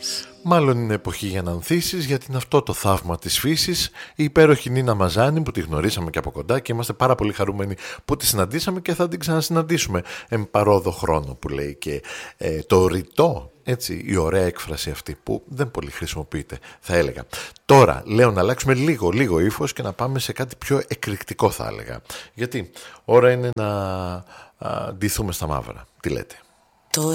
Μάλλον είναι εποχή για να ανθίσεις, γιατί είναι αυτό το θαύμα της φύσης, η υπέροχη Νίνα Μαζάνη που τη γνωρίσαμε και από κοντά και είμαστε πάρα πολύ χαρούμενοι που τη συναντήσαμε και θα την ξανασυναντήσουμε εμπαρόδο χρόνο, που λέει και το ρητό, έτσι, η ωραία έκφραση αυτή που δεν πολύ χρησιμοποιείται, θα έλεγα. Τώρα λέω να αλλάξουμε λίγο ύφος και να πάμε σε κάτι πιο εκρηκτικό, θα έλεγα, γιατί ώρα είναι να ντυθούμε στα μαύρα. Τι λέτε?